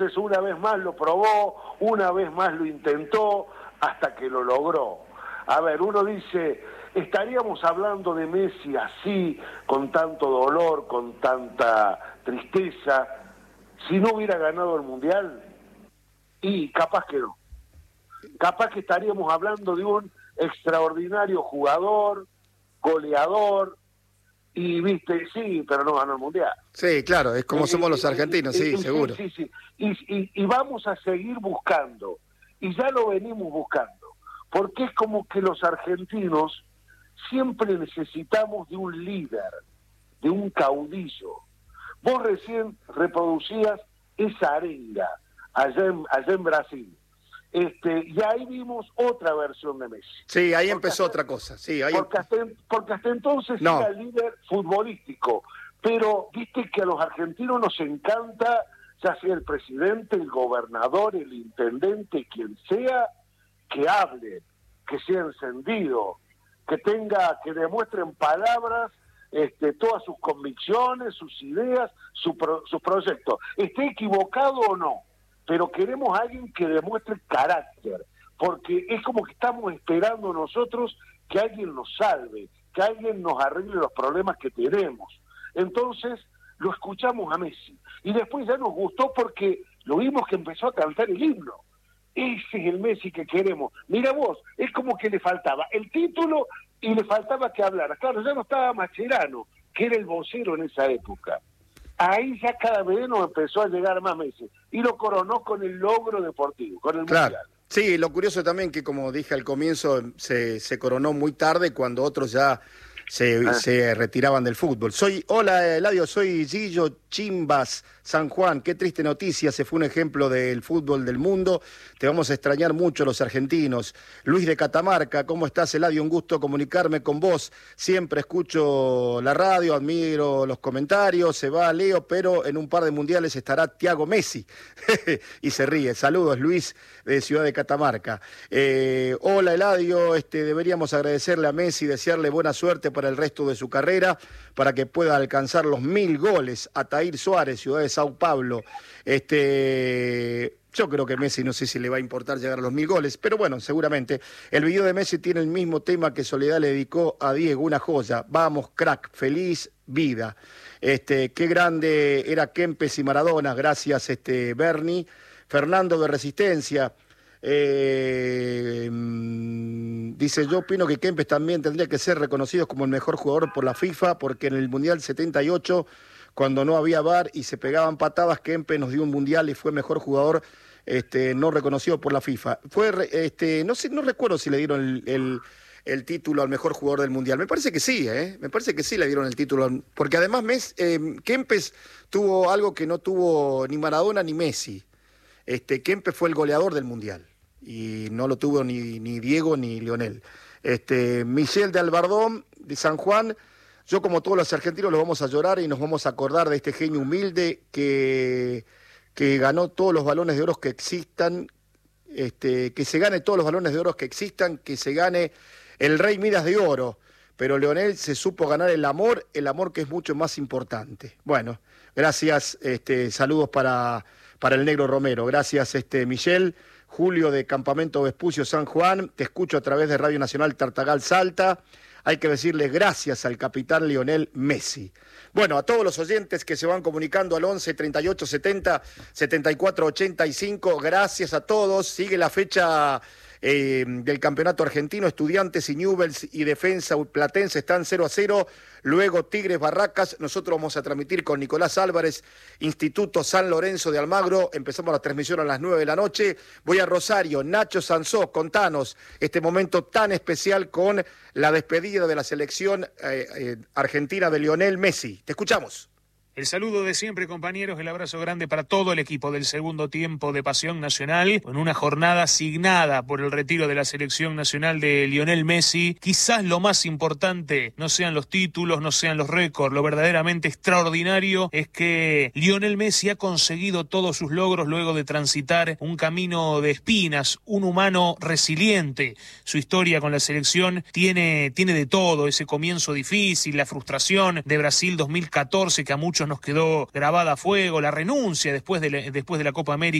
Entonces una vez más lo probó, una vez más lo intentó, hasta que lo logró. A ver, uno dice, ¿estaríamos hablando de Messi así, con tanto dolor, con tanta tristeza, si no hubiera ganado el Mundial? Y capaz que no. Capaz que estaríamos hablando de un extraordinario jugador, goleador, y viste, sí, pero no ganó el Mundial. Sí, claro, es como somos los argentinos, sí, seguro. Sí. Y vamos a seguir buscando, y ya lo venimos buscando, porque es como que los argentinos siempre necesitamos de un líder, de un caudillo. Vos recién reproducías esa arenga allá en Brasil. Y ahí vimos otra versión de Messi. Sí, ahí empezó otra cosa. Sí, ahí... porque hasta entonces era el líder futbolístico. Pero viste que a los argentinos nos encanta, ya sea el presidente, el gobernador, el intendente, quien sea, que hable, que sea encendido, que demuestre en palabras todas sus convicciones, sus ideas, sus proyectos. ¿Esté equivocado o no? Pero queremos a alguien que demuestre carácter, porque es como que estamos esperando nosotros que alguien nos salve, que alguien nos arregle los problemas que tenemos. Entonces lo escuchamos a Messi, y después ya nos gustó porque lo vimos que empezó a cantar el himno. Ese es el Messi que queremos. Mira vos, es como que le faltaba el título y le faltaba que hablara. Claro, ya no estaba Mascherano, que era el vocero en esa época. Ahí ya cada vez nos empezó a llegar más Messi, y lo coronó con el logro deportivo, con el Mundial. Sí, lo curioso también que, como dije al comienzo, se coronó muy tarde, cuando otros ya se retiraban del fútbol. Hola Eladio, soy Gillo Chimbas, San Juan. Qué triste noticia, se fue un ejemplo del fútbol del mundo. Te vamos a extrañar mucho los argentinos. Luis de Catamarca, ¿cómo estás, Eladio? Un gusto comunicarme con vos. Siempre escucho la radio, admiro los comentarios. Se va Leo, pero en un par de mundiales estará Thiago Messi. Y se ríe. Saludos, Luis, de Ciudad de Catamarca. Hola Eladio, deberíamos agradecerle a Messi, desearle buena suerte para el resto de su carrera, para que pueda alcanzar los 1000 goles. Ataír Suárez, Ciudad de Sao Paulo. Yo creo que Messi no sé si le va a importar llegar a los 1000 goles, pero bueno, seguramente. El video de Messi tiene el mismo tema que Soledad le dedicó a Diego, una joya. Vamos, crack, feliz vida. Qué grande era Kempes y Maradona, gracias Bernie. Fernando de Resistencia. Dice, yo opino que Kempes también tendría que ser reconocido como el mejor jugador por la FIFA, porque en el Mundial 78, cuando no había VAR y se pegaban patadas, Kempes nos dio un Mundial y fue mejor jugador no reconocido por la FIFA. No recuerdo si le dieron el título al mejor jugador del Mundial. Me parece que sí, me parece que sí le dieron el título, porque además Kempes tuvo algo que no tuvo ni Maradona ni Messi. Kempes fue el goleador del Mundial y no lo tuvo ni Diego ni Lionel. Michel de Albardón, de San Juan. Yo, como todos los argentinos, los vamos a llorar y nos vamos a acordar de este genio humilde que ganó todos los balones de oro que existan, que se gane todos los balones de oro que existan, que se gane el Rey Midas de Oro. Pero Lionel se supo ganar el amor que es mucho más importante. Bueno, gracias, saludos para el Negro Romero. Gracias, Michel. Julio de Campamento Vespucio, San Juan. Te escucho a través de Radio Nacional Tartagal Salta. Hay que decirle gracias al capitán Lionel Messi. Bueno, a todos los oyentes que se van comunicando al 11 38 70 74 85, gracias a todos. Sigue la fecha del campeonato argentino. Estudiantes y Newell's y Defensa Platense están 0-0. Luego Tigres Barracas. Nosotros vamos a transmitir con Nicolás Álvarez, Instituto San Lorenzo de Almagro. Empezamos la transmisión a las 9 de la noche. Voy a Rosario. Nacho Sansó, contanos este momento tan especial con la despedida de la selección argentina de Lionel Messi. Te escuchamos. El saludo de siempre, compañeros, el abrazo grande para todo el equipo del segundo tiempo de Pasión Nacional, con una jornada asignada por el retiro de la selección nacional de Lionel Messi. Quizás lo más importante no sean los títulos, no sean los récords, lo verdaderamente extraordinario es que Lionel Messi ha conseguido todos sus logros luego de transitar un camino de espinas, un humano resiliente. Su historia con la selección tiene de todo, ese comienzo difícil, la frustración de Brasil 2014 que a muchos muchos nos quedó grabada a fuego, la renuncia después de la Copa América